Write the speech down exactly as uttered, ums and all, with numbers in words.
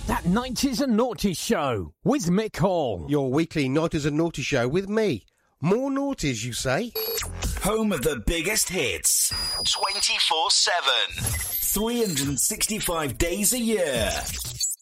That nineties and Naughty Show with Mick Hall. Your weekly nineties and Naughty Show with me. More noughties, you say? Home of the biggest hits. twenty-four seven. three hundred sixty-five days a year.